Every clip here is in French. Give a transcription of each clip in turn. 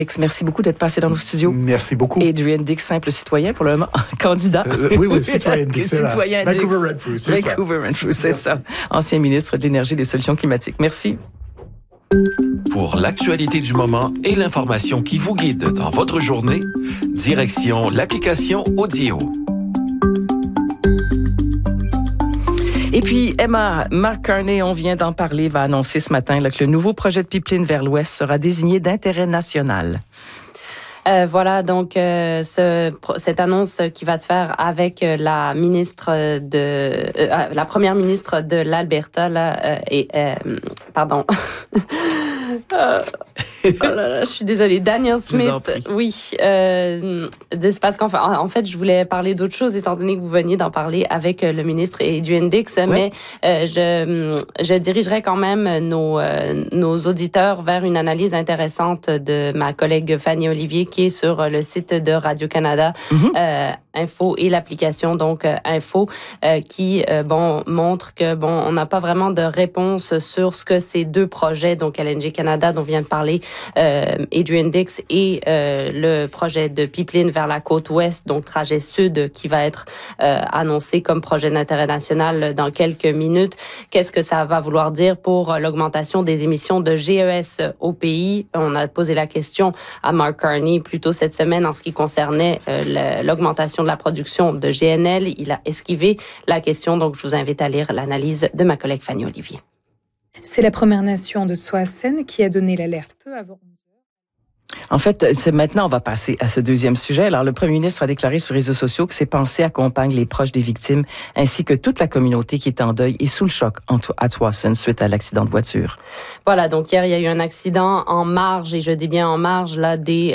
Merci beaucoup d'être passé dans nos studios. Merci beaucoup. Adrian Dix, simple citoyen pour le moment, candidat. Oui, citoyen Dix. Citoyen Dix. Vancouver-Renfrew, c'est ça. Vancouver-Renfrew, c'est ça. Ancien ministre de l'Énergie et des Solutions climatiques. Merci. Pour l'actualité du moment et l'information qui vous guide dans votre journée, direction l'application Audio. Et puis, Emma, Mark Carney, on vient d'en parler, va annoncer ce matin là, que le nouveau projet de pipeline vers l'Ouest sera désigné d'intérêt national. Voilà, donc cette annonce qui va se faire avec la première ministre de l'Alberta, pardon. Je suis désolée, Danielle Smith. Oui, c'est parce qu'en fait, je voulais parler d'autre chose étant donné que vous veniez d'en parler avec le ministre Adrian Dix, mais je dirigerai quand même nos auditeurs vers une analyse intéressante de ma collègue Fanny Olivier qui est sur le site de Radio-Canada Info et l'application donc Info qui montre que on n'a pas vraiment de réponse sur ce que ces deux projets, donc LNG Canada dont vient de parler Adrian Dix et le projet de pipeline vers la côte ouest, donc trajet sud qui va être annoncé comme projet d'intérêt national dans quelques minutes. Qu'est-ce que ça va vouloir dire pour l'augmentation des émissions de GES au pays? On a posé la question à Mark Carney plus tôt cette semaine en ce qui concernait l'augmentation de la production de GNL. Il a esquivé la question, donc je vous invite à lire l'analyse de ma collègue Fanny Olivier. C'est la Première Nation de Tsawwassen qui a donné l'alerte peu avant 11 heures. En fait, maintenant, on va passer à ce deuxième sujet. Alors, le premier ministre a déclaré sur les réseaux sociaux que ses pensées accompagnent les proches des victimes ainsi que toute la communauté qui est en deuil et sous le choc à Tsawwassen suite à l'accident de voiture. Voilà, donc hier, il y a eu un accident en marge, et je dis bien en marge, là, des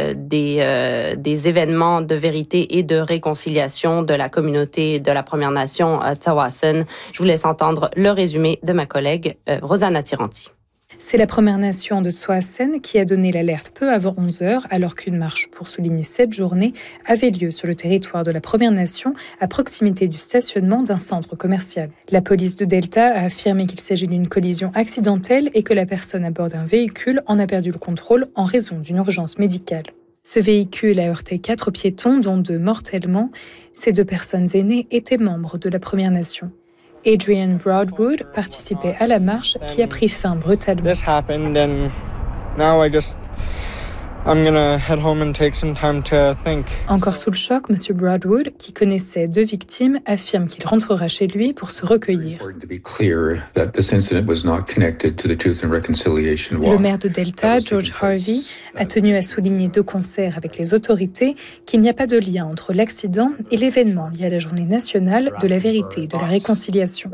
événements de vérité et de réconciliation de la communauté de la Première Nation à Tsawwassen. Je vous laisse entendre le résumé de ma collègue Rosanna Tiranti. C'est la Première Nation de Tsawwassen qui a donné l'alerte peu avant 11 heures, alors qu'une marche pour souligner cette journée avait lieu sur le territoire de la Première Nation, à proximité du stationnement d'un centre commercial. La police de Delta a affirmé qu'il s'agit d'une collision accidentelle et que la personne à bord d'un véhicule en a perdu le contrôle en raison d'une urgence médicale. Ce véhicule a heurté 4 piétons, dont 2 mortellement. Ces 2 personnes aînées étaient membres de la Première Nation. Adrian Broadwood participait à la marche qui a pris fin brutalement. Encore sous le choc, M. Broadwood, qui connaissait 2 victimes, affirme qu'il rentrera chez lui pour se recueillir. Le maire de Delta, George Harvey, a tenu à souligner de concert avec les autorités qu'il n'y a pas de lien entre l'accident et l'événement lié à la journée nationale de la vérité et de la réconciliation.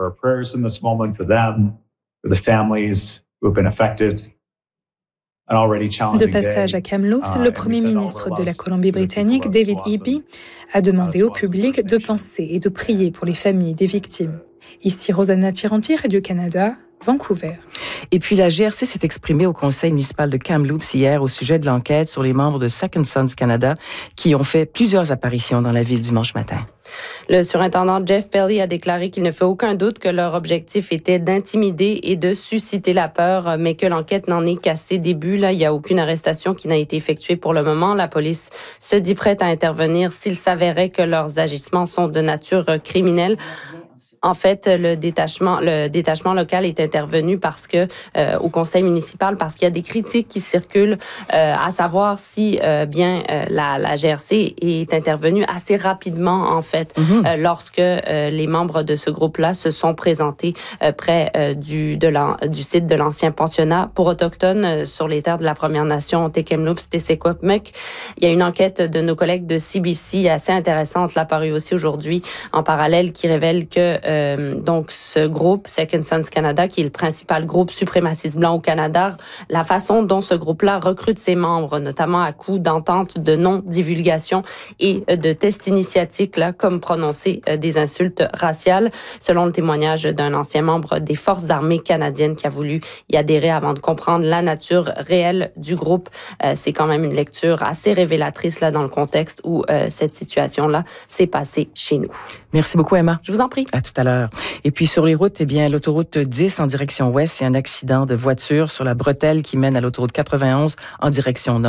De passage à Kamloops, le Premier ministre de la Colombie-Britannique, David Eby, a demandé au public de penser et de prier pour les familles des victimes. Ici Rosanna Tiranti, Radio-Canada, Vancouver. Et puis la GRC s'est exprimée au conseil municipal de Kamloops hier au sujet de l'enquête sur les membres de Second Sons Canada qui ont fait plusieurs apparitions dans la ville dimanche matin. Le surintendant Jeff Pelly a déclaré qu'il ne fait aucun doute que leur objectif était d'intimider et de susciter la peur, mais que l'enquête n'en est qu'à ses débuts. Là, il n'y a aucune arrestation qui n'a été effectuée pour le moment. La police se dit prête à intervenir s'il s'avérait que leurs agissements sont de nature criminelle. En fait, le détachement local est intervenu parce que au conseil municipal parce qu'il y a des critiques qui circulent à savoir si la GRC est intervenue assez rapidement en fait lorsque les membres de ce groupe-là se sont présentés près du site de l'ancien pensionnat pour autochtones sur les terres de la Première Nation Tk'emlúps-Te-Secwepemc. Il y a une enquête de nos collègues de CBC assez intéressante là parue aussi aujourd'hui en parallèle qui révèle que donc ce groupe Second Sons Canada, qui est le principal groupe suprémaciste blanc au Canada, la façon dont ce groupe-là recrute ses membres, notamment à coup d'entente de non-divulgation et de tests initiatiques, là, comme prononcer des insultes raciales, selon le témoignage d'un ancien membre des Forces armées canadiennes qui a voulu y adhérer avant de comprendre la nature réelle du groupe. C'est quand même une lecture assez révélatrice là dans le contexte où cette situation-là s'est passée chez nous. Merci beaucoup, Emma. Je vous en prie. À tout à l'heure. Et puis sur les routes, l'autoroute 10 en direction ouest, il y a un accident de voiture sur la bretelle qui mène à l'autoroute 91 en direction nord.